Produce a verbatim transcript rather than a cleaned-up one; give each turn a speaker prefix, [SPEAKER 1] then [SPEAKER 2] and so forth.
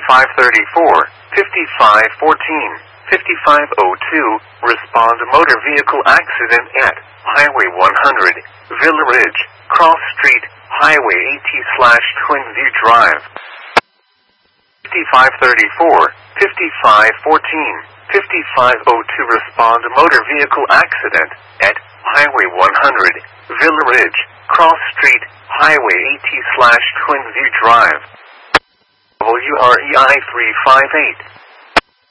[SPEAKER 1] fifty-five thirty-four, fifty-five fourteen, fifty-five oh two, respond motor vehicle accident at Highway one hundred, Villa Ridge, Cross Street, Highway eighty slash Twinview Drive. fifty-five thirty-four, fifty-five fourteen, fifty-five oh two, respond motor vehicle accident at Highway one hundred, Villa Ridge, Cross Street, Highway eighty slash Twinview Drive. W R E I three five eight.